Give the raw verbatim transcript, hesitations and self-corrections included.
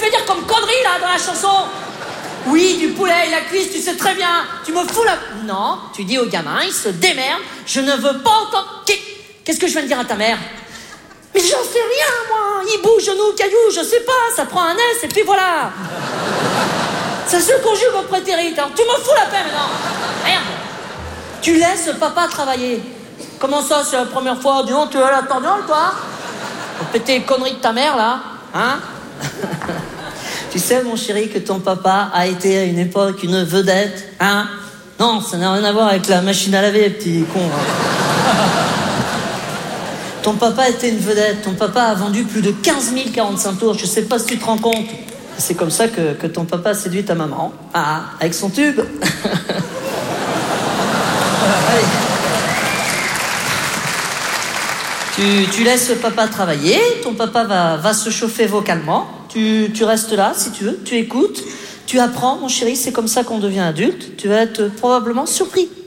fais dire comme connerie, là, dans la chanson? Oui, du poulet et la cuisse, tu sais très bien. Tu me fous la... Non, tu dis au gamin, il se démerde. Je ne veux pas entendre... Qu'est-ce que je viens de dire à ta mère? Mais j'en sais rien, moi. Hibou, genou, caillou, je sais pas. Ça prend un S et puis voilà. Ça se conjugue au prétérit. Alors tu me fous la paix maintenant. Merde. Tu laisses papa travailler. Comment ça, c'est la première fois? Dis donc, tu as l'attention, toi? Pour péter les conneries de ta mère, là. Hein? Tu sais, mon chéri, que ton papa a été à une époque une vedette, hein? Non, ça n'a rien à voir avec la machine à laver, petit con. Hein. Ton papa était une vedette. Ton papa a vendu plus de quinze mille quarante-cinq tours. Je sais pas si tu te rends compte. C'est comme ça que, que ton papa a séduit ta maman. Ah, avec son tube. Allez. Tu, tu laisses papa travailler. Ton papa va, va se chauffer vocalement. Tu, tu restes là, si tu veux. Tu écoutes. Tu apprends, mon chéri. C'est comme ça qu'on devient adulte. Tu vas être probablement surpris.